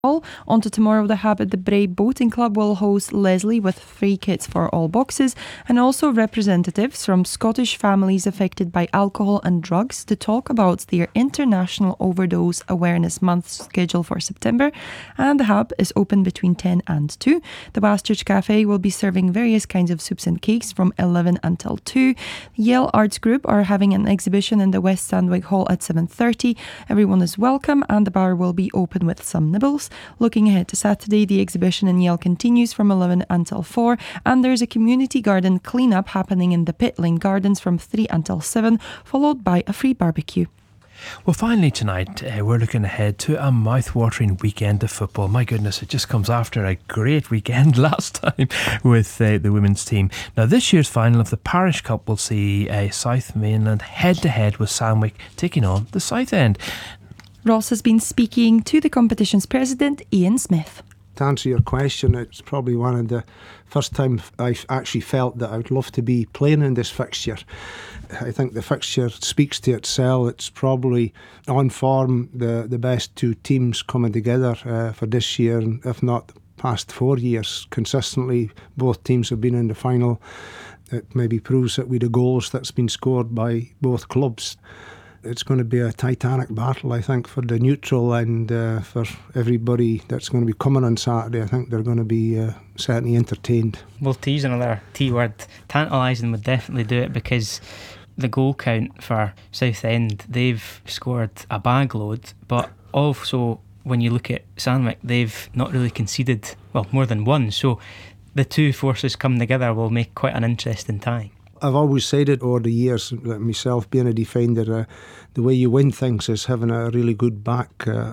On to tomorrow, the Hab at the Bray Boating Club will host Leslie with free kits for all boxes, and also representatives from Scottish families affected by alcohol and drugs to talk about their International Overdose Awareness Month schedule for September. And the Hab is open between 10 and 2. The Bastard Cafe will be serving various kinds of soups and cakes from 11 until 2. The Yale Arts Group are having an exhibition in the West Sandwich Hall at 7:30. Everyone is welcome, and the bar will be open with some nibbles. Looking ahead to Saturday, the exhibition in Yale continues from 11 until 4, and there's a community garden clean-up happening in the Pit Lane Gardens from 3 until 7, followed by a free barbecue. Well, finally tonight, we're looking ahead to a mouth-watering weekend of football. My goodness, it just comes after a great weekend last time with the women's team. Now, this year's final of the Parish Cup will see South Mainland head-to-head with Sandwich taking on the South End. Ross has been speaking to the competition's president, Ian Smith. To answer your question, it's probably one of the first time I've actually felt that I would love to be playing in this fixture. I think the fixture speaks to itself. It's probably on form the best two teams coming together for this year, and if not the past 4 years. Consistently, both teams have been in the final. It maybe proves it with the goals that's been scored by both clubs. It's going to be a titanic battle, I think, for the neutral and for everybody that's going to be coming on Saturday. I think they're going to be certainly entertained. Well, to use another T word, tantalising would definitely do it, because the goal count for Southend, they've scored a bag load, but also when you look at Sandwich, they've not really conceded, well, more than one. So the two forces come together will make quite an interesting tie. I've always said it over the years, myself being a defender, the way you win things is having a really good back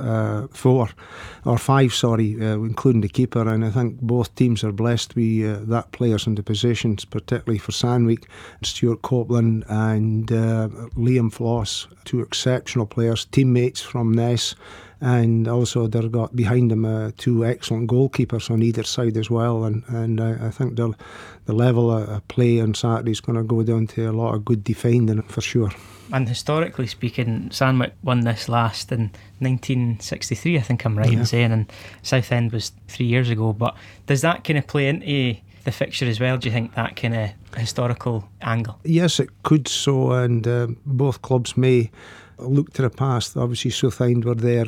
four, or five, including the keeper. And I think both teams are blessed with that players in the positions, particularly for Sandwich, Stuart Copeland and Liam Floss, two exceptional players, teammates from Ness. And also they've got behind them two excellent goalkeepers on either side as well, and I think the level of play on Saturday is going to go down to a lot of good defending for sure. And historically speaking, Sandwich won this last in 1963, I think I'm right in saying, and Southend was 3 years ago. But does that kind of play into the fixture as well, do you think, that kind of historical angle? Yes, it could so, and both clubs may look to the past. Obviously Southend were there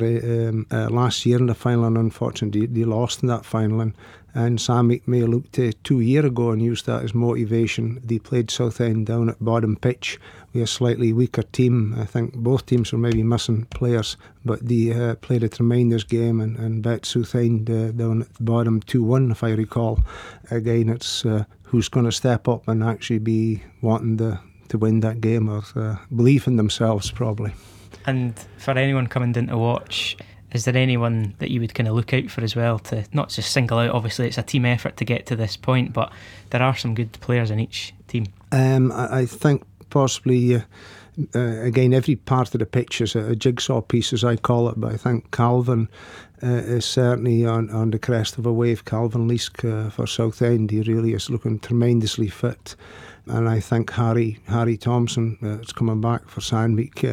last year in the final, and unfortunately they lost in that final, and Sandwich may look to 2 years ago and use that as motivation. They played Southend down at bottom pitch with a slightly weaker team. I think both teams were maybe missing players, but they played a tremendous game and bet Southend down at the bottom 2-1 if I recall. Again, it's who's going to step up and actually be wanting to win that game, or believe in themselves probably. And for anyone coming down to watch, is there anyone that you would kind of look out for as well, to not just single out? Obviously it's a team effort to get to this point, but there are some good players in each team. I think possibly again, every part of the pitch is a jigsaw piece, as I call it, but I think Calvin is certainly on the crest of a wave. Calvin Leask for Southend, he really is looking tremendously fit. And I think Harry Thompson is coming back for Sandwich,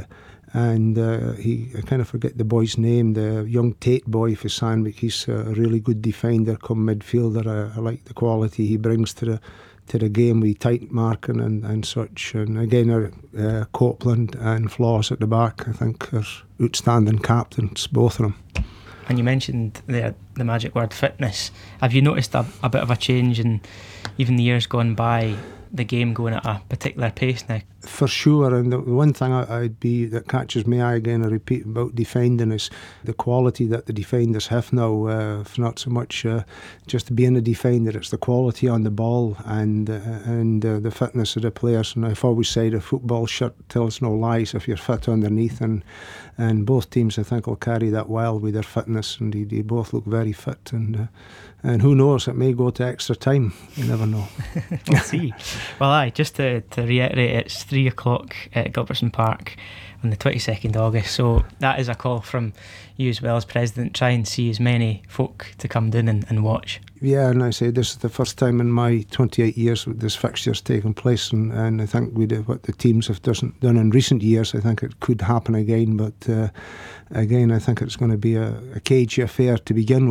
and I kind of forget the boy's name, the young Tate boy for Sandwich. He's a really good defender, come midfielder. I like the quality he brings to the game with tight marking and such. And again, Copeland and Floss at the back, I think, are outstanding captains, both of them. And you mentioned the magic word fitness. Have you noticed a bit of a change in even the years gone by, the game going at a particular pace now? For sure, and the one thing that catches my eye again, I repeat, about defending is the quality that the defenders have now. It's not so much just being a defender, it's the quality on the ball and the fitness of the players. And I've always said a football shirt tells no lies if you're fit underneath, and both teams I think will carry that well with their fitness, and they both look very fit, and who knows, it may go to extra time, you never know. We'll see. Well, just to reiterate, it's 3 o'clock at Gilbertson Park on the 22nd August. So that is a call from you as well as President. Try and see as many folk to come down and watch. Yeah, and I say this is the first time in my 28 years with this fixture's taken place, and I think we did what the teams have done in recent years. I think it could happen again, but again, I think it's going to be a cagey affair to begin with.